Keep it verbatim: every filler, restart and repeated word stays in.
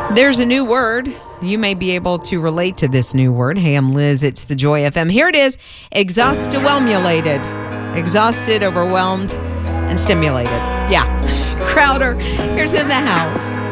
There's a new word. You may be able to relate to this new word. Hey, I'm Liz. It's the Joy F M. Here it is. Exhausted-whelmulated. Exhausted, overwhelmed, and stimulated. Yeah. Crowder, here's in the house.